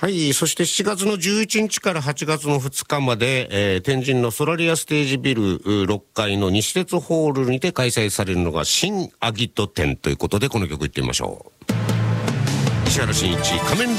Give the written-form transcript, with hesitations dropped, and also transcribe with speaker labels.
Speaker 1: はい、そして7月の11日から8月の2日まで、天神のソラリアステージビル6階の西鉄ホールにて開催されるのが新アギト展ということで、この曲いってみましょう。石原慎一仮面